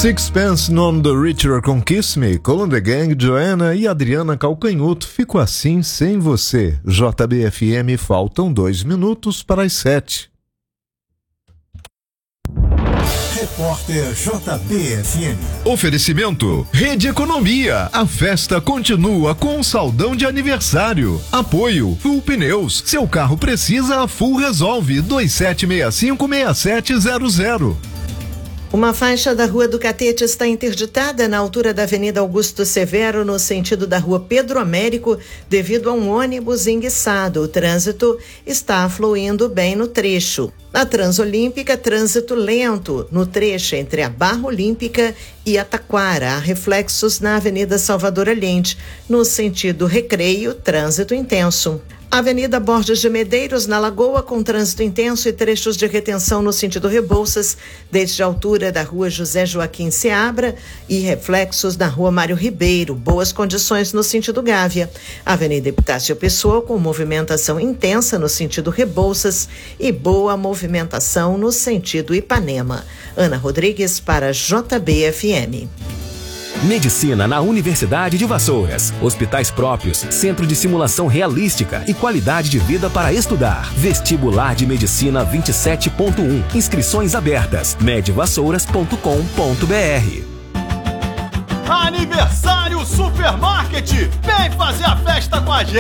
Sixpence None the Richer com Kiss Me, Cool the Gang, Joanna e Adriana Calcanhoto. Fico assim sem você. JBFM, faltam 2 minutos para as 7. Repórter JBFM. Oferecimento Rede Economia. A festa continua com um saldão de aniversário. Apoio Full Pneus. Seu carro precisa, a Full resolve. 2765-6700. Uma faixa da Rua do Catete está interditada na altura da Avenida Augusto Severo, no sentido da Rua Pedro Américo, devido a um ônibus enguiçado. O trânsito está fluindo bem no trecho. Na Transolímpica, trânsito lento no trecho entre a Barra Olímpica e a Taquara. Há reflexos na Avenida Salvador Allende. No sentido Recreio, trânsito intenso. Avenida Borges de Medeiros, na Lagoa, com trânsito intenso e trechos de retenção no sentido Rebouças, desde a altura da Rua José Joaquim Seabra e reflexos na Rua Mário Ribeiro. Boas condições no sentido Gávea. Avenida Epitácio Pessoa, com movimentação intensa no sentido Rebouças e boa movimentação no sentido Ipanema. Ana Rodrigues para JBFM. Medicina na Universidade de Vassouras. Hospitais próprios, centro de simulação realística e qualidade de vida para estudar. Vestibular de Medicina 27.1. Inscrições abertas. medvassouras.com.br. Aniversário Supermarket! Vem fazer a festa com a gente!